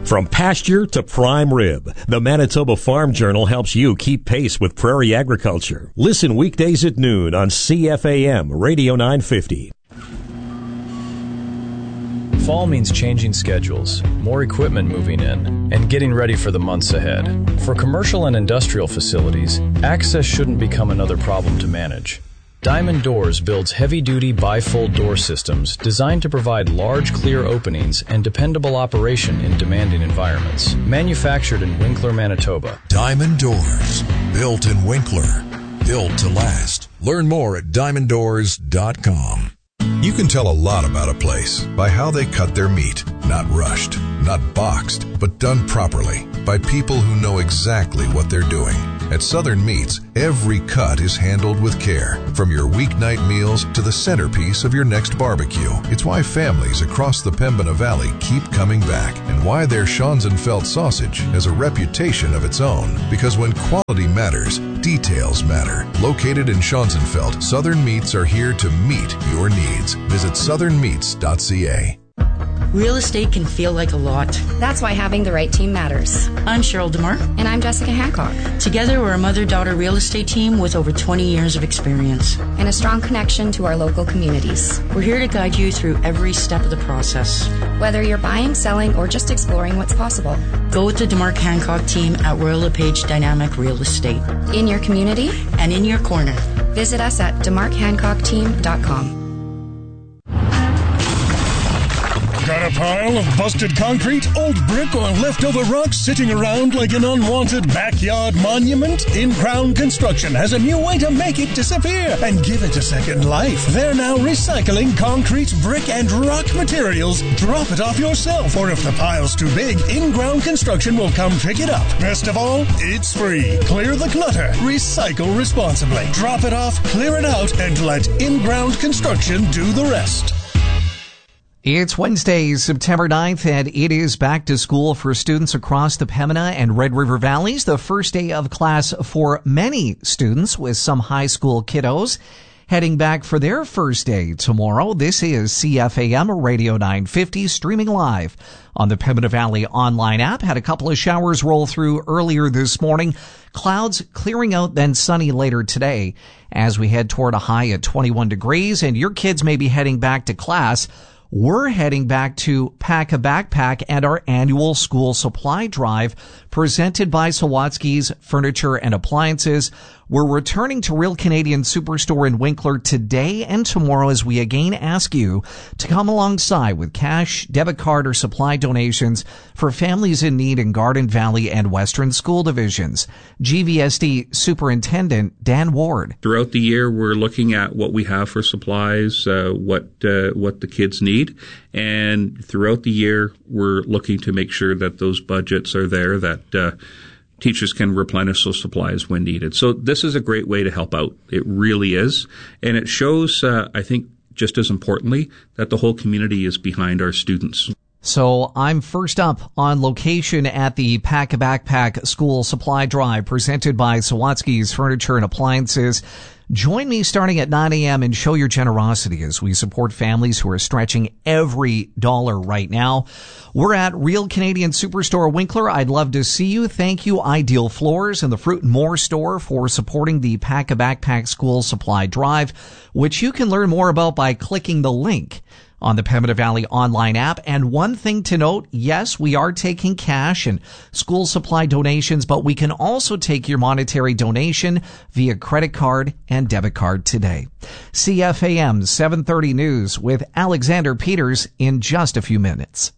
From pasture to prime rib, the Manitoba Farm Journal helps you keep pace with prairie agriculture. Listen weekdays at noon on CFAM Radio 950. Fall means changing schedules, more equipment moving in, and getting ready for the months ahead. For commercial and industrial facilities, access shouldn't become another problem to manage. Diamond Doors builds heavy-duty bifold door systems designed to provide large, clear openings and dependable operation in demanding environments. Manufactured in Winkler, Manitoba. Diamond Doors, built in Winkler, built to last. Learn more at diamonddoors.com. You can tell a lot about a place by how they cut their meat. Not rushed, not boxed, but done properly by people who know exactly what they're doing. At Southern Meats, every cut is handled with care, from your weeknight meals to the centerpiece of your next barbecue. It's why families across the Pembina Valley keep coming back, and why their Schonzenfeld sausage has a reputation of its own. Because when quality matters, details matter. Located in Schonzenfeld, Southern Meats are here to meet your needs. Visit southernmeats.ca. Real estate can feel like a lot. That's why having the right team matters. I'm Cheryl DeMar. And I'm Jessica Hancock. Together, we're a mother-daughter real estate team with over 20 years of experience. And a strong connection to our local communities. We're here to guide you through every step of the process. Whether you're buying, selling, or just exploring what's possible. Go with the DeMar Hancock team at Royal LePage Dynamic Real Estate. In your community. And in your corner. Visit us at demarkhancockteam.com. Got a pile of busted concrete, old brick, or leftover rocks sitting around like an unwanted backyard monument? In-Crown Construction has a new way to make it disappear and give it a second life. They're now recycling concrete, brick, and rock materials. Drop it off yourself, or if the pile's too big, In-Ground Construction will come pick it up. Best of all, it's free. Clear the clutter. Recycle responsibly. Drop it off, clear it out, and let In-Ground Construction do the rest. It's Wednesday, September 9th, and it is back to school for students across the Pembina and Red River Valleys. The first day of class for many students, with some high school kiddos heading back for their first day tomorrow. This is CFAM Radio 950, streaming live on the Pembina Valley online app. Had a couple of showers roll through earlier this morning. Clouds clearing out, then sunny later today as we head toward a high at 21 degrees. And your kids may be heading back to class. We're heading back to Pack a Backpack and our annual school supply drive presented by Sawatsky's Furniture and Appliances. We're returning to Real Canadian Superstore in Winkler today and tomorrow as we again ask you to come alongside with cash, debit card, or supply donations for families in need in Garden Valley and Western School Divisions. GVSD Superintendent Dan Ward. Throughout the year, we're looking at what we have for supplies, what the kids need. And throughout the year, we're looking to make sure that those budgets are there, that teachers can replenish those supplies when needed. So this is a great way to help out. It really is. And it shows, I think, just as importantly, that the whole community is behind our students. So I'm first up on location at the Pack a Backpack School Supply Drive presented by Sawatsky's Furniture and Appliances. Join me starting at 9 a.m. and show your generosity as we support families who are stretching every dollar right now. We're at Real Canadian Superstore Winkler. I'd love to see you. Thank you, Ideal Floors and the Fruit and More store for supporting the Pack a Backpack School Supply Drive, which you can learn more about by clicking the link on the Pembina Valley online app. And one thing to note, yes, we are taking cash and school supply donations, but we can also take your monetary donation via credit card and debit card today. CFAM 730 News with Alexander Peters in just a few minutes.